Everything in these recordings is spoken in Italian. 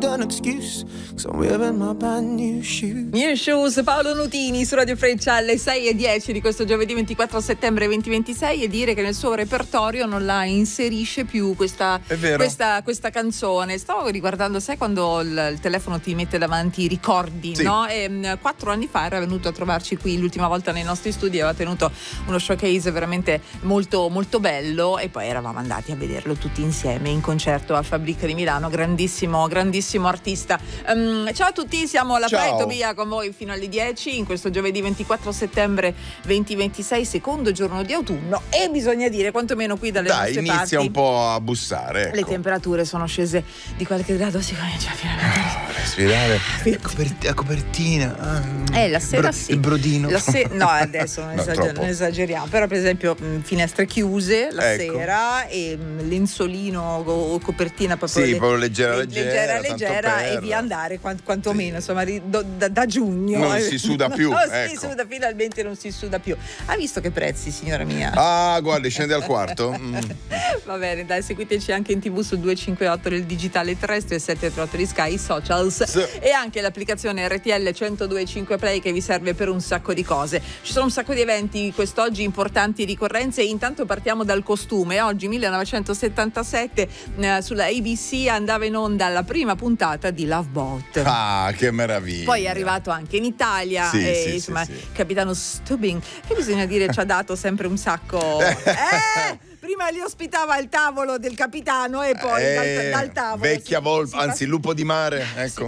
need an excuse, 'cause I'm wearing my brand new shoes. New Shoes, Paolo Nutini su Radio Freccia alle 6:10 di questo giovedì 24 settembre 2026, e dire che nel suo repertorio non la inserisce più questa canzone. Stavo riguardando, sai quando il telefono ti mette davanti i ricordi, sì, no? E 4 anni fa era venuto a trovarci qui l'ultima volta nei nostri studi, aveva tenuto uno showcase veramente molto molto bello, e poi eravamo andati a vederlo tutti insieme in concerto a Fabrica di Milano. Grandissimo artista. Ciao a tutti, siamo alla Pride Tobia con voi fino alle 10 in questo giovedì 24 settembre 2026, secondo giorno di autunno, e bisogna dire quantomeno qui dalle nostre parti inizia un po' a bussare, ecco. Le temperature sono scese di qualche grado, si comincia a respirare. La copertina, la sera il brodino. No, adesso non esageriamo, però per esempio finestre chiuse la sera, e lenzuolino o copertina proprio, proprio leggera, e via andare quantomeno, insomma, da giugno non si suda più. Si suda, finalmente non si suda più. Ha visto che prezzi, signora mia? Guardi, scende al quarto. Va bene, dai, seguiteci anche in TV sul 258 del digitale terrestre, il 738 di Sky, i socials, e anche l'applicazione RTL 102.5 Play, che vi serve per un sacco di cose. Ci sono un sacco di eventi quest'oggi, importanti ricorrenze. Intanto partiamo dal costume. Oggi 1977 sulla ABC andava in onda la prima puntata di Love Boat. Che meraviglia. Poi è arrivato anche in Italia, insomma, Capitano Stubbing, che bisogna dire ci ha dato sempre un sacco. Prima li ospitava al tavolo del capitano, e poi dal tavolo vecchia volpe, anzi lupo di mare, ecco.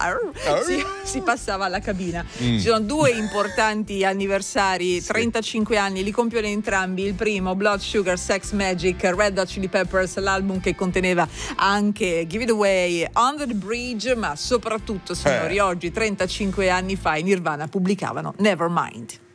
Si passava alla cabina. Ci sono due importanti anniversari, 35 anni, li compiono entrambi. Il primo, Blood Sugar Sex Magic, Red Hot Chili Peppers, l'album che conteneva anche Give It Away, Under the Bridge, ma soprattutto, signori, oggi 35 anni fa i Nirvana pubblicavano Nevermind.